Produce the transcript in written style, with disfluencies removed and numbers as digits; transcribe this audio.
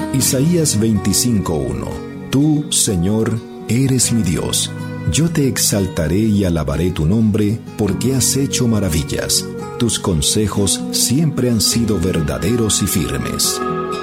Isaías 25:1. Tú, Señor, eres mi Dios. Yo te exaltaré y alabaré tu nombre, porque has hecho maravillas. Tus consejos siempre han sido verdaderos y firmes.